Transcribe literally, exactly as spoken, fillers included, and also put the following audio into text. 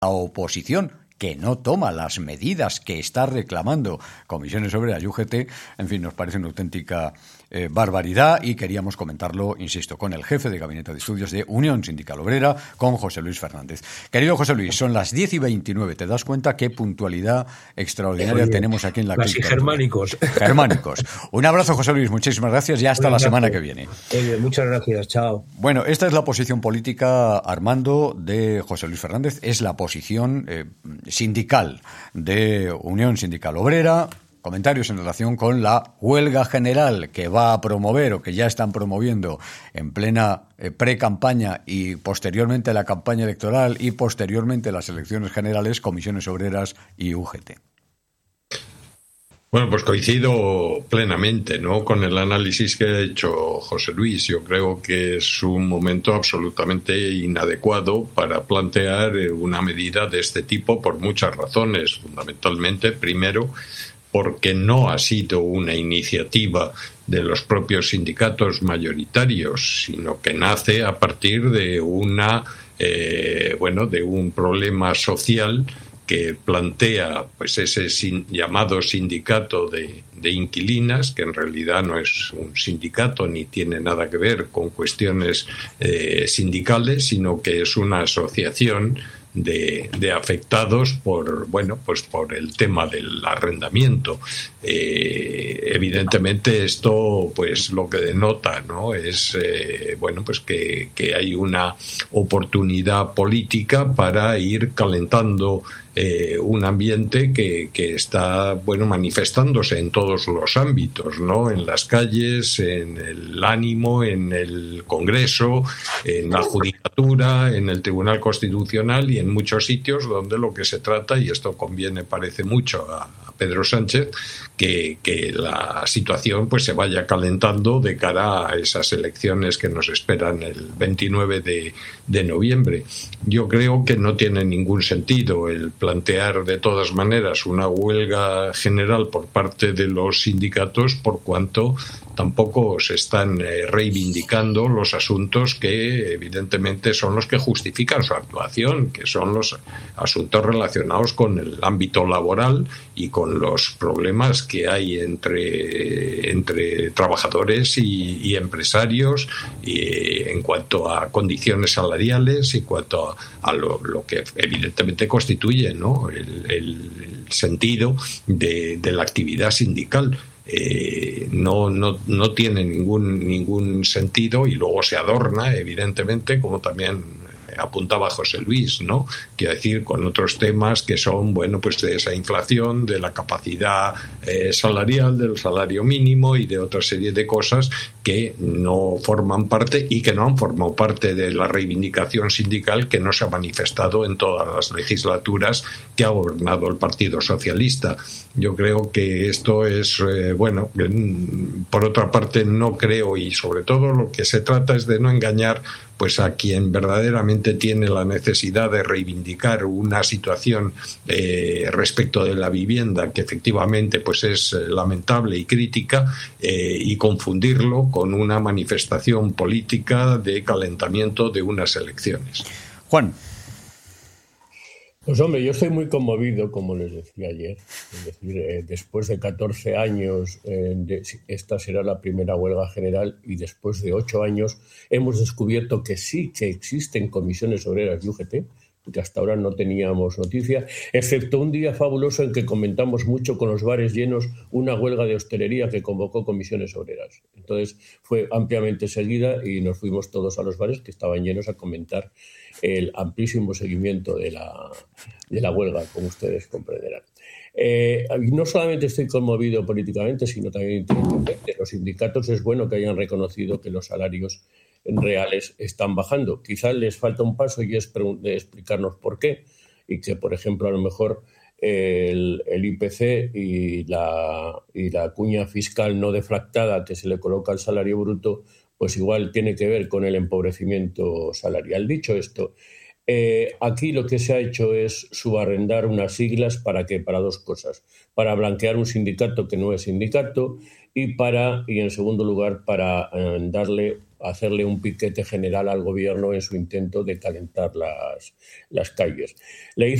la oposición, que no toma las medidas que está reclamando Comisiones Obreras y U G T, en fin, nos parece una auténtica eh, barbaridad, y queríamos comentarlo, insisto, con el jefe de Gabinete de Estudios de Unión Sindical Obrera, con José Luis Fernández. Querido José Luis, son las diez y veintinueve, ¿te das cuenta qué puntualidad extraordinaria Oye, tenemos aquí en la casi germánicos. Germánicos. Un abrazo, José Luis, muchísimas gracias y hasta Oye, la semana gracias. que viene. Oye, muchas gracias, chao. Bueno, esta es la posición política, Armando, de José Luis Fernández, es la posición eh, sindical de Unión Sindical Obrera. Comentarios en relación con la huelga general que va a promover o que ya están promoviendo en plena eh, pre-campaña y posteriormente la campaña electoral y posteriormente las elecciones generales, Comisiones Obreras y U G T. Bueno, pues coincido plenamente, ¿no?, con el análisis que ha hecho José Luis. Yo creo que es un momento absolutamente inadecuado para plantear una medida de este tipo por muchas razones. Fundamentalmente, primero, porque no ha sido una iniciativa de los propios sindicatos mayoritarios, sino que nace a partir de una, eh, bueno, de un problema social que plantea pues ese sin, llamado sindicato de, de inquilinas, que en realidad no es un sindicato ni tiene nada que ver con cuestiones eh, sindicales, sino que es una asociación de, de afectados por, bueno, pues por el tema del arrendamiento. Eh, evidentemente esto pues lo que denota, ¿no?, es eh, bueno, pues que, que hay una oportunidad política para ir calentando Eh, un ambiente que, que está, bueno, manifestándose en todos los ámbitos, ¿no?, en las calles, en el ánimo, en el Congreso, en la Judicatura, en el Tribunal Constitucional y en muchos sitios donde lo que se trata, y esto conviene, parece mucho a, a Pedro Sánchez, que, que la situación pues se vaya calentando de cara a esas elecciones que nos esperan el veintinueve de noviembre. Yo creo que no tiene ningún sentido el plantear de todas maneras una huelga general por parte de los sindicatos, por cuanto tampoco se están eh, reivindicando los asuntos que evidentemente son los que justifican su actuación, que son los asuntos relacionados con el ámbito laboral y con los problemas que hay entre, entre trabajadores y, y empresarios, y, eh, en cuanto a condiciones salariales y en cuanto a, a lo, lo que evidentemente constituye, ¿no?, el, el sentido de, de la actividad sindical. Eh, no, no, no tiene ningún, ningún sentido, y luego se adorna, evidentemente, como también apuntaba José Luis, ¿no?, quiero decir, con otros temas que son, bueno, pues de esa inflación, de la capacidad eh, salarial, del salario mínimo y de otra serie de cosas que no forman parte y que no han formado parte de la reivindicación sindical, que no se ha manifestado en todas las legislaturas que ha gobernado el Partido Socialista. Yo creo que esto es, eh, bueno, por otra parte no creo, y sobre todo lo que se trata es de no engañar pues a quien verdaderamente tiene la necesidad de reivindicar una situación eh, respecto de la vivienda que efectivamente pues es lamentable y crítica, eh, y confundirlo con una manifestación política de calentamiento de unas elecciones. Juan. Pues hombre, yo estoy muy conmovido, como les decía ayer. Es decir, eh, después de catorce años, eh, de, esta será la primera huelga general, y después de ocho años hemos descubierto que sí que existen comisiones obreras y U G T, que hasta ahora no teníamos noticia, excepto un día fabuloso en que comentamos mucho con los bares llenos una huelga de hostelería que convocó comisiones obreras. Entonces fue ampliamente seguida y nos fuimos todos a los bares que estaban llenos a comentar el amplísimo seguimiento de la, de la huelga, como ustedes comprenderán. Eh, no solamente estoy conmovido políticamente, sino también intelectualmente. Los sindicatos es bueno que hayan reconocido que los salarios reales están bajando. Quizás les falta un paso, y es de explicarnos por qué, y que, por ejemplo, a lo mejor el, el I P C y la, y la cuña fiscal no deflactada que se le coloca al salario bruto, pues igual tiene que ver con el empobrecimiento salarial. Dicho esto, Eh, aquí lo que se ha hecho es subarrendar unas siglas para que para dos cosas, para blanquear un sindicato que no es sindicato y para y en segundo lugar para eh, darle hacerle un piquete general al gobierno en su intento de calentar las, las calles. Le hizo